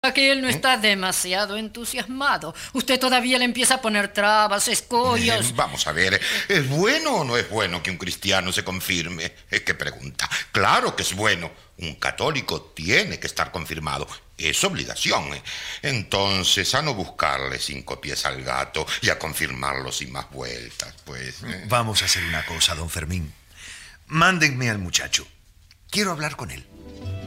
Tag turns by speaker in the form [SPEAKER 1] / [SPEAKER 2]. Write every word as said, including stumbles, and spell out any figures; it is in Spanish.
[SPEAKER 1] Aquel no está demasiado entusiasmado. Usted todavía le empieza a poner trabas, escollos.
[SPEAKER 2] Eh, vamos a ver, ¿es bueno o no es bueno que un cristiano se confirme? Eh, ¿Qué pregunta? Claro que es bueno. Un católico tiene que estar confirmado. Es obligación. ¿eh? Entonces, a no buscarle cinco pies al gato y a confirmarlo sin más vueltas, pues... ¿eh?
[SPEAKER 3] Vamos a hacer una cosa, don Fermín. Mándenme al muchacho. Quiero hablar con él.